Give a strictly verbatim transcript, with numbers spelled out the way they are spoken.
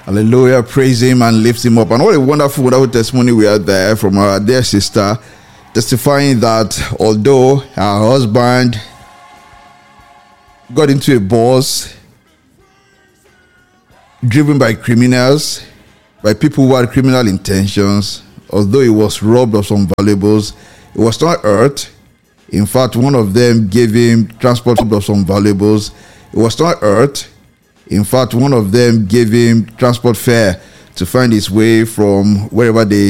Hallelujah. Praise him and lift him up. And what a wonderful, wonderful testimony we had there from our dear sister, testifying that although her husband got into a bus driven by criminals, by people who had criminal intentions, although he was robbed of some valuables, he was not hurt. In fact, one of them gave him transport of some valuables. He was not hurt. In fact, one of them gave him transport fare to find his way from wherever they